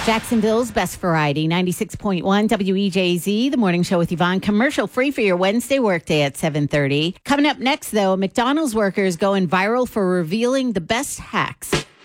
Jacksonville's best variety, 96.1 WEJZ, the morning show with Yvonne, commercial free for your Wednesday workday at 7:30. Coming up next, though, McDonald's workers going viral for revealing the best hacks.